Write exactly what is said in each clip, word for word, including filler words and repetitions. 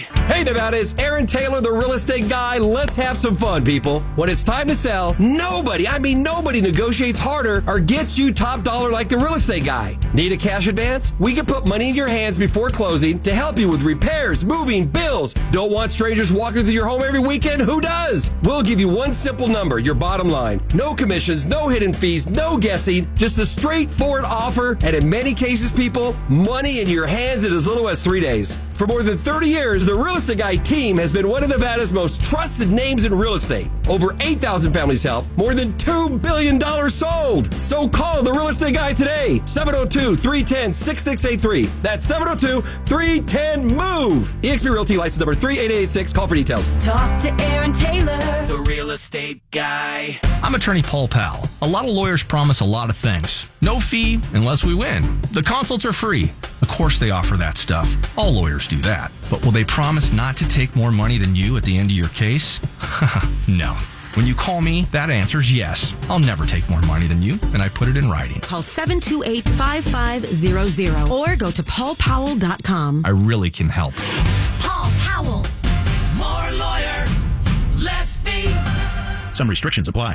Hey, Nevada, it's Aaron Taylor, the real estate guy. Let's have some fun, people. When it's time to sell, nobody, I mean nobody negotiates harder or gets you top dollar like the real estate guy. Need a cash advance? We can put money in your hands before closing to help you with repairs, moving, bills. Don't want strangers walking through your home every weekend? Who does? We'll give you one simple number, your bottom line. No commissions, no hidden fees, no guessing, just a straightforward offer. And in many cases, people, money in your hands in as little as three days. For more than thirty years, the Real Estate Guy team has been one of Nevada's most trusted names in real estate. Over eight thousand families helped, more than two billion dollars sold. So call the Real Estate Guy today, seven oh two, three one zero, six six eight three. That's seven oh two, three one zero, MOVE. eXp Realty license number three eight eight eight six. Call for details. Talk to Aaron Taylor, the Real Estate Guy. I'm attorney Paul Powell. A lot of lawyers promise a lot of things. No fee unless we win. The consults are free. Of course they offer that stuff. All lawyers do that. But will they promise not to take more money than you at the end of your case? No. When you call me, that answer's yes. I'll never take more money than you, and I put it in writing. Call seven two eight, five five zero zero or go to paul powell dot com. I really can help. Paul Powell. More lawyer, less fee. Some restrictions apply.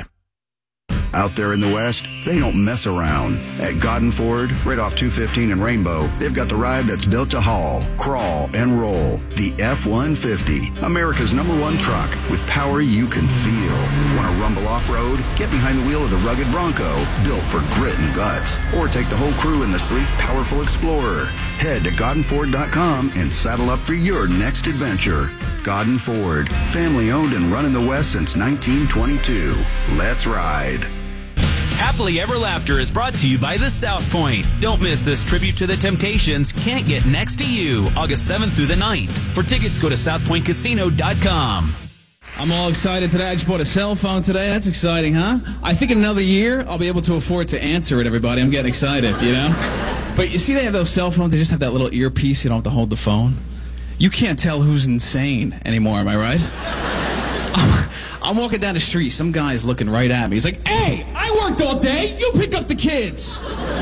Out there in the West, they don't mess around. At Godden Ford, right off two fifteen and Rainbow, they've got the ride that's built to haul, crawl, and roll. The F one fifty, America's number one truck with power you can feel. Want to rumble off-road? Get behind the wheel of the rugged Bronco, built for grit and guts. Or take the whole crew in the sleek, powerful Explorer. Head to godden ford dot com and saddle up for your next adventure. Godden Ford, family owned and run in the West since nineteen twenty-two. Let's ride. Happily Ever Laughter is brought to you by the South Point. Don't miss this tribute to the Temptations, Can't Get Next to You, August seventh through the ninth. For tickets, go to south point casino dot com. I'm all excited today. I just bought a cell phone today. That's exciting, huh? I think in another year, I'll be able to afford to answer it, everybody. I'm getting excited, you know? But you see they have those cell phones, they just have that little earpiece. You don't have to hold the phone. You can't tell who's insane anymore, am I right? I'm walking down the street. Some guy's looking right at me. He's like, hey, I worked all day. You pick up the kids.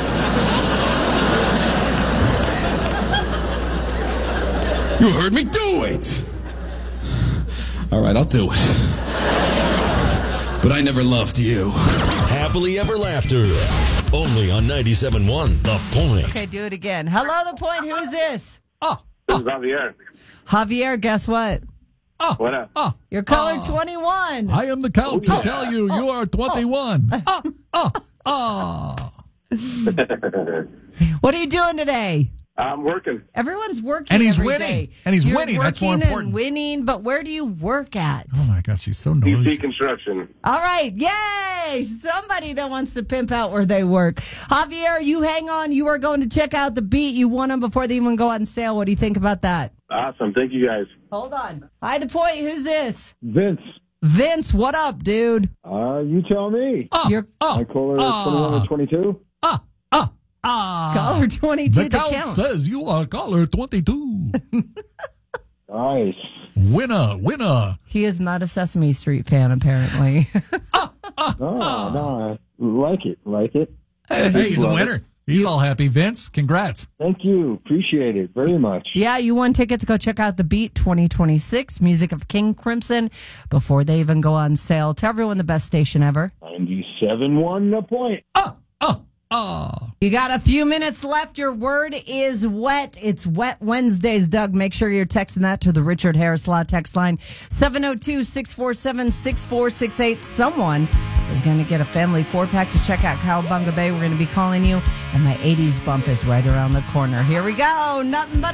You heard me do it. All right, I'll do it. But I never loved you. Happily Ever Laughter. Only on ninety-seven point one The Point. Okay, do it again. Hello, The Point. Who is this? Oh. This is Javier. Javier, guess what? Oh, what up? Oh, you're caller oh. twenty-one. I am the count oh, to yeah. tell you you are twenty-one. Oh, oh, oh. What are you doing today? I'm working. Everyone's working, and he's every winning. Day. And he's You're winning. That's more important. And winning, but where do you work at? Oh my gosh, he's so noisy. D C Construction. All right, yay! Somebody that wants to pimp out where they work. Javier, you hang on. You are going to check out the beat. You won them before they even go on sale. What do you think about that? Awesome. Thank you, guys. Hold on. Hi, The Point. Who's this? Vince. Vince, what up, dude? Uh, you tell me. Oh, You're oh, I call her oh. twenty-one or twenty-two. Ah, ah, ah. Caller twenty-two. The count counts. Says you are caller twenty-two. Nice. Winner, winner. He is not a Sesame Street fan, apparently. ah, ah, no, ah. no, like it, like it. Hey, he's a winner. It. He's all happy. Vince, congrats. Thank you. Appreciate it very much. Yeah, you won tickets. Go check out The Beat twenty twenty-six, music of King Crimson, before they even go on sale. Tell everyone the best station ever. ninety-seven point one The Point. Oh, oh, oh. You got a few minutes left. Your word is wet. It's Wet Wednesdays, Doug. Make sure you're texting that to the Richard Harris Law text line, seven oh two, six four seven, six four six eight. Someone is going to get a family four-pack to check out Cowabunga Bay. We're going to be calling you, and my eighties bump is right around the corner. Here we go. Nothing but